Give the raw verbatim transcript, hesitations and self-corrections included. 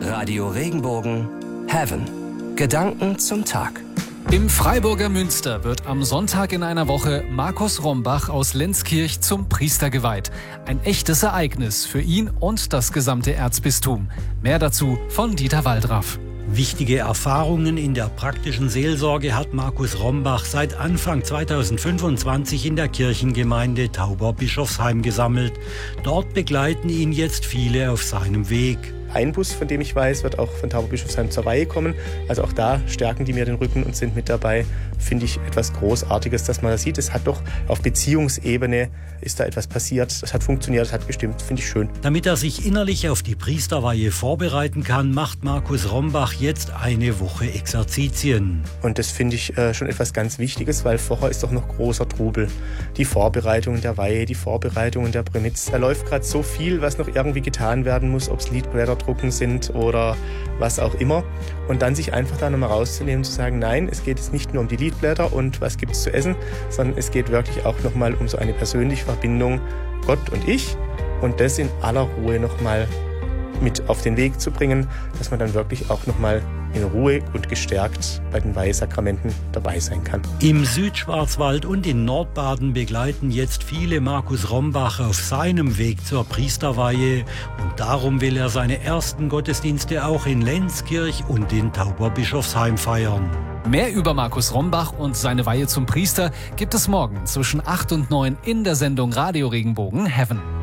Radio Regenbogen Heaven. Gedanken zum Tag. Im Freiburger Münster wird am Sonntag in einer Woche Markus Rombach aus Lenzkirch zum Priester geweiht. Ein echtes Ereignis für ihn und das gesamte Erzbistum. Mehr dazu von Dieter Waldraff. Wichtige Erfahrungen in der praktischen Seelsorge hat Markus Rombach seit Anfang zweitausendfünfundzwanzig in der Kirchengemeinde Tauber-Bischofsheim gesammelt. Dort begleiten ihn jetzt viele auf seinem Weg. Ein Bus, von dem ich weiß, wird auch von Tauber-Bischofsheim zur Weihe kommen. Also auch da stärken die mir den Rücken und sind mit dabei. Finde ich etwas Großartiges, dass man das sieht. Es hat doch auf Beziehungsebene ist da etwas passiert. Es hat funktioniert, es hat gestimmt. Finde ich schön. Damit er sich innerlich auf die Priesterweihe vorbereiten kann, macht Markus Rombach jetzt eine Woche Exerzitien. Und das finde ich äh, schon etwas ganz Wichtiges, weil vorher ist doch noch großer Trubel. Die Vorbereitungen der Weihe, die Vorbereitungen der Primitz. Da läuft gerade so viel, was noch irgendwie getan werden muss, ob es Liedblätter drucken sind oder was auch immer. Und dann sich einfach da nochmal rauszunehmen, zu sagen, nein, es geht jetzt nicht nur um die Liedblätter und was gibt es zu essen, sondern es geht wirklich auch nochmal um so eine persönliche Verbindung Gott und ich und das in aller Ruhe nochmal mit auf den Weg zu bringen, dass man dann wirklich auch nochmal in Ruhe und gestärkt bei den Weihesakramenten dabei sein kann. Im Südschwarzwald und in Nordbaden begleiten jetzt viele Markus Rombach auf seinem Weg zur Priesterweihe und darum will er seine ersten Gottesdienste auch in Lenzkirch und in Tauber-Bischofsheim feiern. Mehr über Markus Rombach und seine Weihe zum Priester gibt es morgen zwischen acht und neun in der Sendung Radio Regenbogen Heaven.